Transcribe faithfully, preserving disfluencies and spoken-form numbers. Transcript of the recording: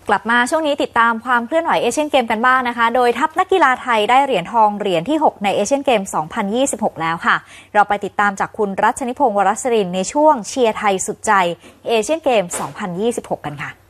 กลับมาช่วงนี้ติดตามความเคลื่อนไหวเอเชียนเกมกันบ้างนะคะโดยทัพนักกีฬาไทยได้เหรียญทองเหรียญที่หกในเอเชียนเกมสองพันยี่สิบหกแล้วค่ะเราไปติดตามจากคุณรัชนิพงศ์วรศรินในช่วงเชียร์ไทยสุดใจเอเชียนเกมสองพันยี่สิบหกกันค่ะ